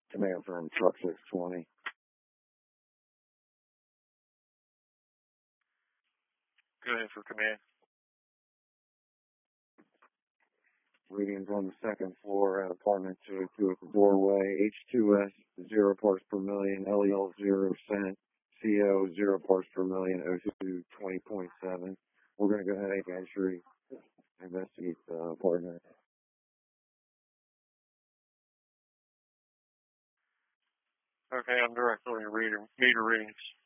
Command from Truck 620. Go ahead for command. Readings on the second floor at apartment 202 at the doorway. H2S 0 parts per million, LEL 0 cent, CO 0 parts per million, O2 20.7. We're going to go ahead and make entry, investigate the apartment. Okay, I'm directly reading meter readings.